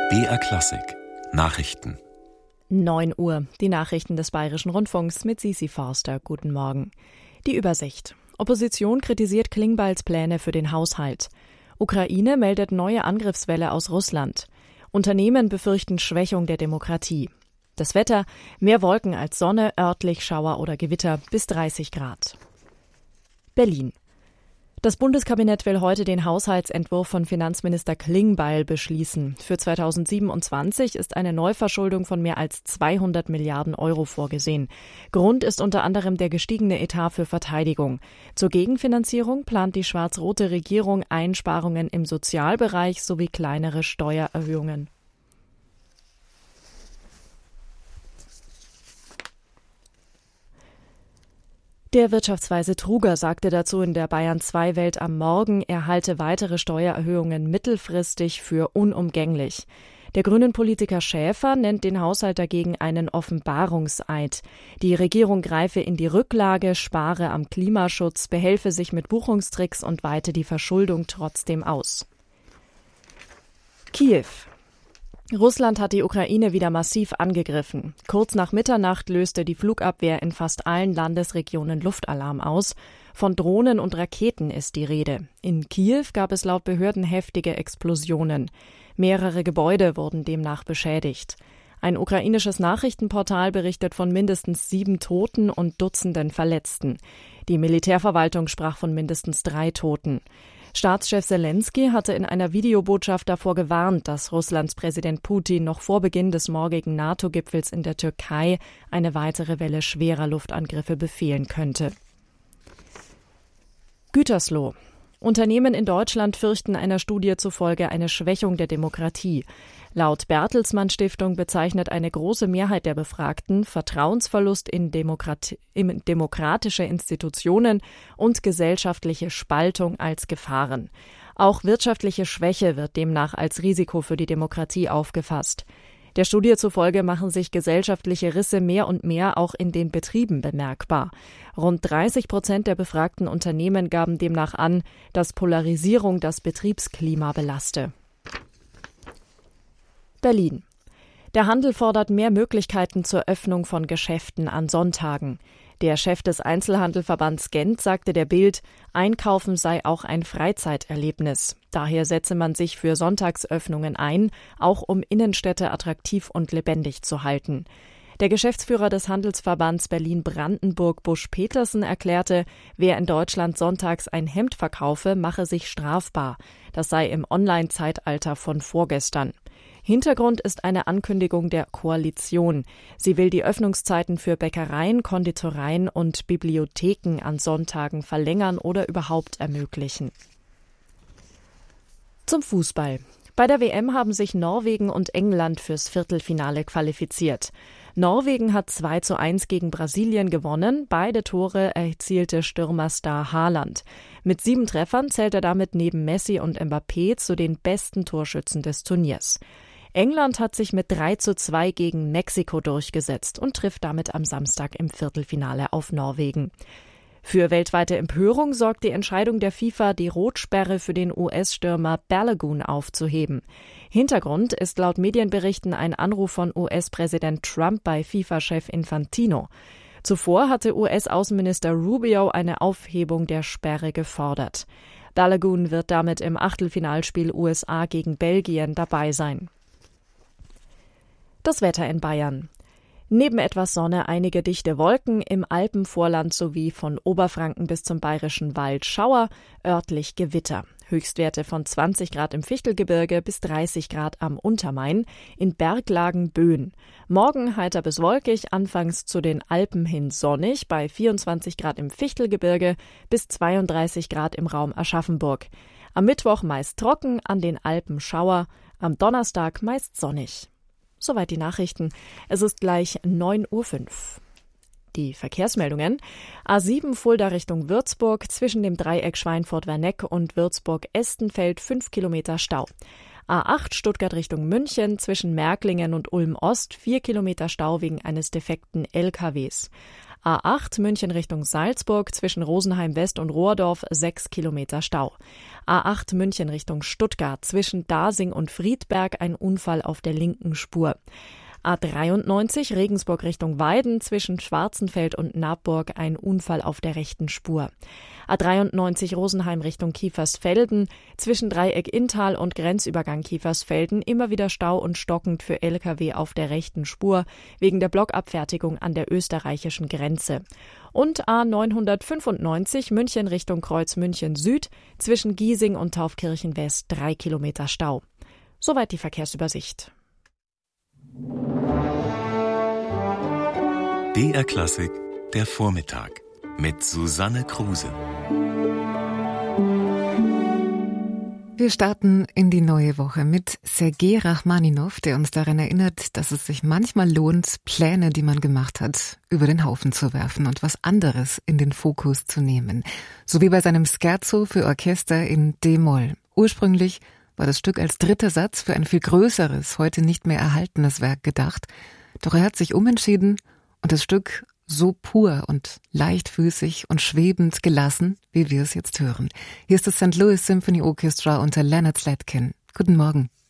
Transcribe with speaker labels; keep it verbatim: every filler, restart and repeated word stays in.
Speaker 1: B R Klassik Nachrichten.
Speaker 2: neun Uhr, die Nachrichten des Bayerischen Rundfunks mit Sisi Forster. Guten Morgen. Die Übersicht. Opposition kritisiert Klingbeils Pläne für den Haushalt. Ukraine meldet neue Angriffswelle aus Russland. Unternehmen befürchten Schwächung der Demokratie. Das Wetter: mehr Wolken als Sonne, örtlich Schauer oder Gewitter, bis dreißig Grad. Berlin. Das Bundeskabinett will heute den Haushaltsentwurf von Finanzminister Klingbeil beschließen. Für zweitausendsiebenundzwanzig ist eine Neuverschuldung von mehr als zweihundert Milliarden Euro vorgesehen. Grund ist unter anderem der gestiegene Etat für Verteidigung. Zur Gegenfinanzierung plant die schwarz-rote Regierung Einsparungen im Sozialbereich sowie kleinere Steuererhöhungen. Der Wirtschaftsweise Truger sagte dazu in der Bayern zwei Welt am Morgen, er halte weitere Steuererhöhungen mittelfristig für unumgänglich. Der Grünen-Politiker Schäfer nennt den Haushalt dagegen einen Offenbarungseid. Die Regierung greife in die Rücklage, spare am Klimaschutz, behelfe sich mit Buchungstricks und weite die Verschuldung trotzdem aus. Kiew. Russland hat die Ukraine wieder massiv angegriffen. Kurz nach Mitternacht löste die Flugabwehr in fast allen Landesregionen Luftalarm aus. Von Drohnen und Raketen ist die Rede. In Kiew gab es laut Behörden heftige Explosionen. Mehrere Gebäude wurden demnach beschädigt. Ein ukrainisches Nachrichtenportal berichtet von mindestens sieben Toten und Dutzenden Verletzten. Die Militärverwaltung sprach von mindestens drei Toten. Staatschef Selenskyj hatte in einer Videobotschaft davor gewarnt, dass Russlands Präsident Putin noch vor Beginn des morgigen NATO-Gipfels in der Türkei eine weitere Welle schwerer Luftangriffe befehlen könnte. Gütersloh. Unternehmen in Deutschland fürchten einer Studie zufolge eine Schwächung der Demokratie. Laut Bertelsmann Stiftung bezeichnet eine große Mehrheit der Befragten Vertrauensverlust in, Demokrati- in demokratische Institutionen und gesellschaftliche Spaltung als Gefahren. Auch wirtschaftliche Schwäche wird demnach als Risiko für die Demokratie aufgefasst. Der Studie zufolge machen sich gesellschaftliche Risse mehr und mehr auch in den Betrieben bemerkbar. Rund dreißig Prozent der befragten Unternehmen gaben demnach an, dass Polarisierung das Betriebsklima belaste. Berlin. Der Handel fordert mehr Möglichkeiten zur Öffnung von Geschäften an Sonntagen. Der Chef des Einzelhandelverbands Gent sagte der Bild, Einkaufen sei auch ein Freizeiterlebnis. Daher setze man sich für Sonntagsöffnungen ein, auch um Innenstädte attraktiv und lebendig zu halten. Der Geschäftsführer des Handelsverbands Berlin-Brandenburg, Busch Petersen, erklärte, wer in Deutschland sonntags ein Hemd verkaufe, mache sich strafbar. Das sei im Online-Zeitalter von vorgestern. Hintergrund ist eine Ankündigung der Koalition. Sie will die Öffnungszeiten für Bäckereien, Konditoreien und Bibliotheken an Sonntagen verlängern oder überhaupt ermöglichen. Zum Fußball. Bei der W M haben sich Norwegen und England fürs Viertelfinale qualifiziert. Norwegen hat zwei zu eins gegen Brasilien gewonnen. Beide Tore erzielte Stürmerstar Haaland. Mit sieben Treffern zählt er damit neben Messi und Mbappé zu den besten Torschützen des Turniers. England hat sich mit drei zu zwei gegen Mexiko durchgesetzt und trifft damit am Samstag im Viertelfinale auf Norwegen. Für weltweite Empörung sorgt die Entscheidung der FIFA, die Rotsperre für den U S-Stürmer Balogun aufzuheben. Hintergrund ist laut Medienberichten ein Anruf von U S-Präsident Trump bei FIFA-Chef Infantino. Zuvor hatte U S-Außenminister Rubio eine Aufhebung der Sperre gefordert. Balogun wird damit im Achtelfinalspiel U S A gegen Belgien dabei sein. Das Wetter in Bayern. Neben etwas Sonne einige dichte Wolken, im Alpenvorland sowie von Oberfranken bis zum Bayerischen Wald Schauer, örtlich Gewitter. Höchstwerte von zwanzig Grad im Fichtelgebirge bis dreißig Grad am Untermain, in Berglagen Böen. Morgen heiter bis wolkig, anfangs zu den Alpen hin sonnig, bei vierundzwanzig Grad im Fichtelgebirge bis zweiunddreißig Grad im Raum Aschaffenburg. Am Mittwoch meist trocken, an den Alpen Schauer, am Donnerstag meist sonnig. Soweit die Nachrichten. Es ist gleich neun Uhr fünf. Die Verkehrsmeldungen. A sieben Fulda Richtung Würzburg, zwischen dem Dreieck Schweinfurt-Werneck und Würzburg-Estenfeld fünf Kilometer Stau. A acht Stuttgart Richtung München, zwischen Märklingen und Ulm-Ost vier Kilometer Stau wegen eines defekten L K Ws. A acht München Richtung Salzburg zwischen Rosenheim West und Rohrdorf sechs Kilometer Stau. A acht München Richtung Stuttgart zwischen Dasing und Friedberg ein Unfall auf der linken Spur. A dreiundneunzig Regensburg Richtung Weiden zwischen Schwarzenfeld und Nabburg ein Unfall auf der rechten Spur. A dreiundneunzig Rosenheim Richtung Kiefersfelden zwischen Dreieck Inntal und Grenzübergang Kiefersfelden immer wieder Stau und stockend für L K W auf der rechten Spur wegen der Blockabfertigung an der österreichischen Grenze. Und A neunhundertfünfundneunzig München Richtung Kreuz München Süd zwischen Giesing und Taufkirchen West drei Kilometer Stau. Soweit die Verkehrsübersicht.
Speaker 1: B R Klassik, der Vormittag mit Susanne Kruse.
Speaker 3: Wir starten in die neue Woche mit Sergei Rachmaninov, der uns daran erinnert, dass es sich manchmal lohnt, Pläne, die man gemacht hat, über den Haufen zu werfen und was anderes in den Fokus zu nehmen. So wie bei seinem Scherzo für Orchester in D-Moll. Ursprünglich war das Stück als dritter Satz für ein viel größeres, heute nicht mehr erhaltenes Werk gedacht. Doch er hat sich umentschieden und das Stück so pur und leichtfüßig und schwebend gelassen, wie wir es jetzt hören. Hier ist das Saint Louis Symphony Orchestra unter Leonard Slatkin. Guten Morgen.